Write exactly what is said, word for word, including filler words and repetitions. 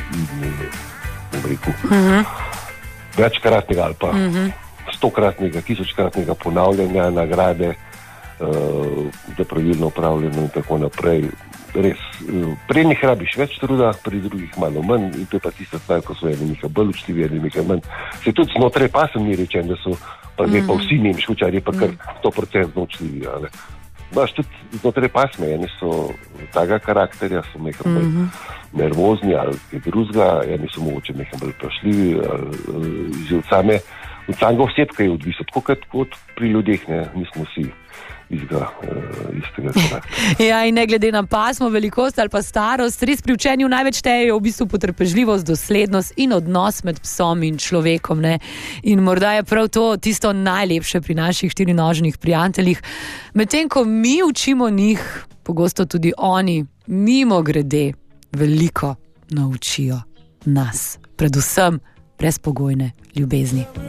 in, bom rekel, uh-huh. večkratnega ali pa uh-huh. stokratnega, tisočkratnega ponavljanja nagrade uh, za pravilno upravljeno in tako naprej. Res, pri enih rabiš več truda, pri drugih malo manj, in to je pa tista stvar, ko so eni nekaj bolj učljivi, eni nekaj manj. Se tudi znotraj pasem ni rečen, da so pa mm. pa vsi nemškočarji pa kar sto procentno učljivi. Baš tudi znotraj pasme, eni so takega karakterja, so nekaj bolj mm-hmm. nervozni ali kaj drugega, eni so mogoče nekaj bolj vprašljivi, že od same, od samega osebka je odvisno, tako kot pri ljudeh, ne, nismo vsi izga, uh, istega karaktera. Ja, in ne glede na pasmo, velikost ali pa starost, res pri učenju največ šteje v bistvu potrpežljivost, doslednost in odnos med psom in človekom, ne. In morda je prav to tisto najlepše pri naših štirinožnih prijateljih. Medtem ko mi učimo njih, pogosto tudi oni mimo grede veliko naučijo nas. Predvsem brezpogojne ljubezni.